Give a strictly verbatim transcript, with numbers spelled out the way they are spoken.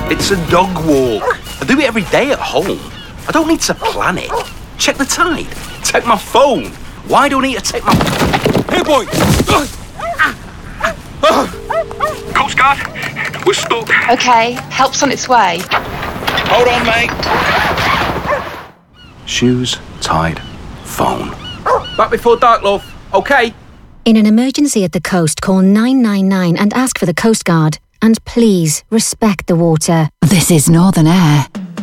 It's a dog walk. I do it every day at home. I don't need to plan it. Check the tide. Take my phone. Why do I need to take my... Hey, boy! Coast Guard, we're stuck. OK, help's on its way. Hold on, mate. Shoes, tide, phone. Back before dark, love. OK? In an emergency at the coast, call nine nine nine and ask for the Coast Guard. And please, respect the water. This is Northern Air.